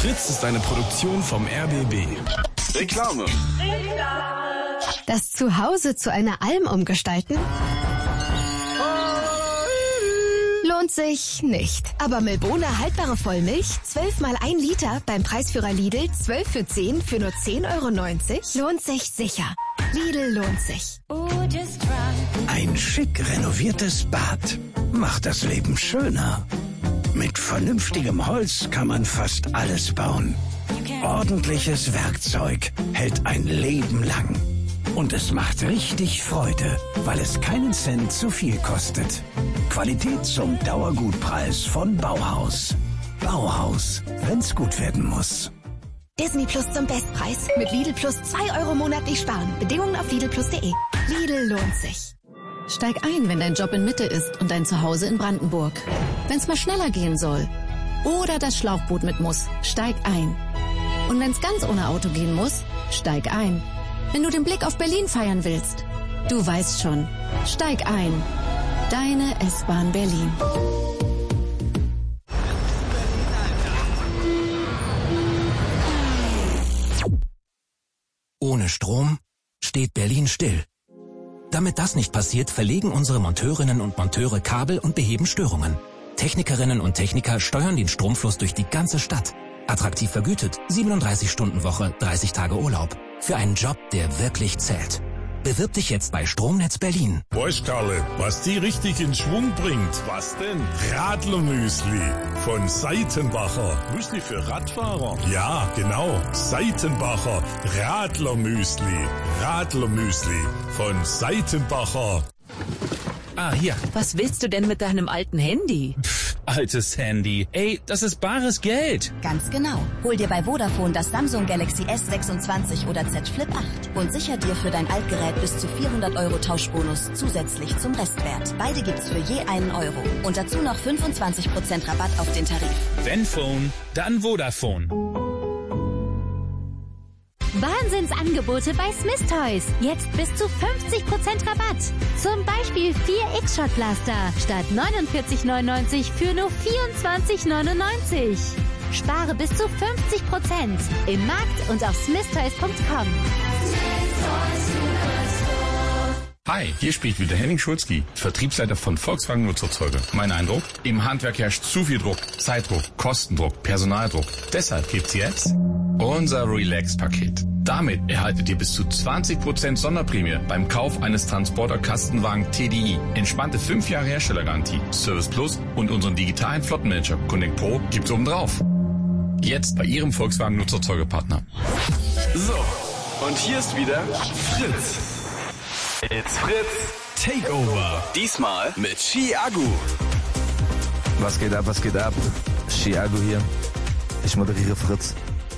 Fritz ist eine Produktion vom RBB. Reklame. Das Zuhause zu einer Alm umgestalten? Lohnt sich nicht. Aber Milbona haltbare Vollmilch, 12 mal 1 Liter, beim Preisführer Lidl, 12 für 10 für nur 10,90 €, lohnt sich sicher. Lidl lohnt sich. Ein schick renoviertes Bad macht das Leben schöner. Mit vernünftigem Holz kann man fast alles bauen. Ordentliches Werkzeug hält ein Leben lang. Und es macht richtig Freude, weil es keinen Cent zu viel kostet. Qualität zum Dauergutpreis von Bauhaus. Bauhaus, wenn's gut werden muss. Disney Plus zum Bestpreis. Mit Lidl Plus 2 € monatlich sparen. Bedingungen auf lidlplus.de. Lidl lohnt sich. Steig ein, wenn dein Job in Mitte ist und dein Zuhause in Brandenburg. Wenn's mal schneller gehen soll oder das Schlauchboot mit muss, steig ein. Und wenn's ganz ohne Auto gehen muss, steig ein. Wenn du den Blick auf Berlin feiern willst, du weißt schon, steig ein. Deine S-Bahn Berlin. Ohne Strom steht Berlin still. Damit das nicht passiert, verlegen unsere Monteurinnen und Monteure Kabel und beheben Störungen. Technikerinnen und Techniker steuern den Stromfluss durch die ganze Stadt. Attraktiv vergütet, 37-Stunden-Woche, 30 Tage Urlaub. Für einen Job, der wirklich zählt. Bewirb dich jetzt bei Stromnetz Berlin. Weißt Karle, was die richtig in Schwung bringt? Was denn? Radlermüsli von Seitenbacher. Müsli für Radfahrer? Ja, genau. Seitenbacher Radlermüsli. Radlermüsli von Seitenbacher. Ah, hier. Was willst du denn mit deinem alten Handy? Altes Handy. Ey, das ist bares Geld. Ganz genau. Hol dir bei Vodafone das Samsung Galaxy S26 oder Z Flip 8 und sicher dir für dein Altgerät bis zu 400 € Tauschbonus zusätzlich zum Restwert. Beide gibt's für je €1. Und dazu noch 25% Rabatt auf den Tarif. Wenn Phone, dann Vodafone. Wahnsinnsangebote bei Smith Toys. Jetzt bis zu 50% Rabatt. Zum Beispiel 4 X-Shot-Blaster statt 49,99 für nur 24,99. Spare bis zu 50% im Markt und auf smithtoys.com. Hi, hier spricht wieder Henning Schulzki, Vertriebsleiter von Volkswagen Nutzerzeuge. Mein Eindruck? Im Handwerk herrscht zu viel Druck, Zeitdruck, Kostendruck, Personaldruck. Deshalb gibt's jetzt unser Relax-Paket. Damit erhaltet ihr bis zu 20% Sonderprämie beim Kauf eines Transporter-Kastenwagen TDI. Entspannte 5 Jahre Herstellergarantie, Service Plus und unseren digitalen Flottenmanager Connect Pro gibt's obendrauf. Jetzt bei Ihrem Volkswagen Nutzerzeugepartner. So, und hier ist wieder Fritz. It's Fritz Takeover. Diesmal mit Chiago. Was geht ab? Chiago hier. Ich moderiere Fritz.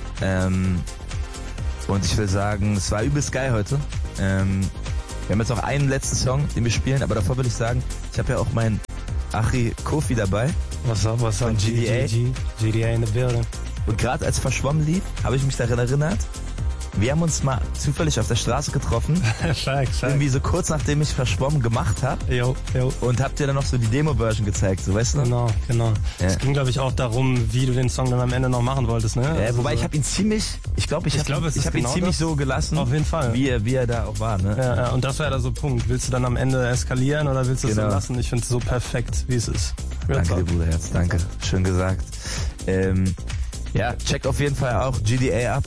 Und ich will sagen, es war übelst geil heute. Wir haben jetzt noch einen letzten Song, den wir spielen, aber davor will ich sagen, ich habe ja auch meinen Achi Kofi dabei. Was up? GDA in the building. Und gerade als Verschwommen lief, habe ich mich daran erinnert, wir haben uns mal zufällig auf der Straße getroffen. Irgendwie so kurz nachdem ich Verschwommen gemacht habe. Jo. Und hab dir dann noch so die Demo-Version gezeigt, so weißt du? Genau. Ja. Es ging, glaube ich, auch darum, wie du den Song dann am Ende noch machen wolltest, ne? Ja, also wobei ich habe ihn ziemlich, ich habe ihn ziemlich so gelassen, auf jeden Fall. Wie er da auch war, ne? Ja, und das war ja da so Punkt. Willst du dann am Ende eskalieren oder willst du es so lassen? Ich finde es so perfekt, wie es ist. Danke dir, Bruderherz, danke. Schön gesagt. Ja, checkt auf jeden Fall auch GDA ab.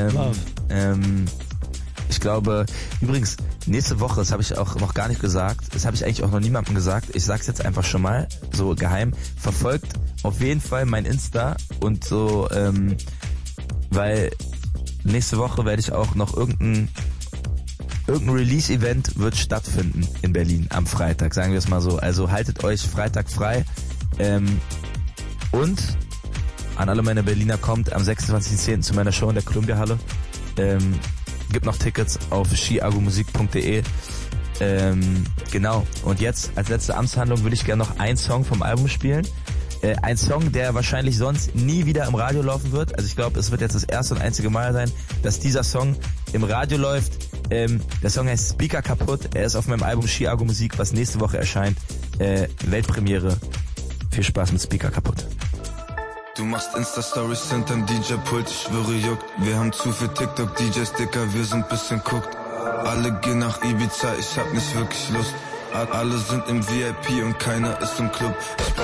Ich glaube, übrigens, nächste Woche, das habe ich auch noch gar nicht gesagt, das habe ich eigentlich auch noch niemandem gesagt, ich sag's jetzt einfach schon mal, so geheim, verfolgt auf jeden Fall mein Insta und so, weil nächste Woche werde ich auch noch irgendein Release-Event wird stattfinden in Berlin am Freitag, sagen wir es mal so. Also haltet euch Freitag frei. Und an alle meine Berliner, kommt am 26.10. zu meiner Show in der Columbia-Halle. Gibt noch Tickets auf chiagomusik.de. Genau. Und jetzt als letzte Amtshandlung würde ich gerne noch einen Song vom Album spielen. Ein Song, der wahrscheinlich sonst nie wieder im Radio laufen wird. Also ich glaube, es wird jetzt das erste und einzige Mal sein, dass dieser Song im Radio läuft. Der Song heißt Speaker kaputt. Er ist auf meinem Album Chiago Musik, was nächste Woche erscheint. Weltpremiere. Viel Spaß mit Speaker kaputt. Du machst Insta-Stories hinterm DJ-Pult, ich schwöre juckt. Wir haben zu viel TikTok-DJs, Dicker, wir sind bisschen guckt. Alle gehen nach Ibiza, ich hab nicht wirklich Lust. Alle sind im VIP und keiner ist im Club.